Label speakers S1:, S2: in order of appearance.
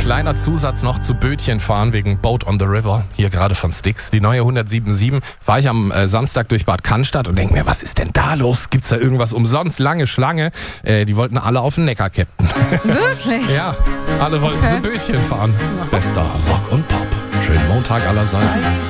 S1: kleiner Zusatz noch zu Bötchen fahren wegen Boat on the River, hier gerade von Styx. Die neue 107.7 fahre ich am Samstag durch Bad Cannstatt und denke mir, was ist denn da los? Gibt's da irgendwas umsonst? Lange Schlange. Die wollten alle auf den Neckar capten.
S2: Wirklich?
S1: Ja, alle wollten so Bötchen fahren. Bester Rock und Pop. Schönen Montag allerseits.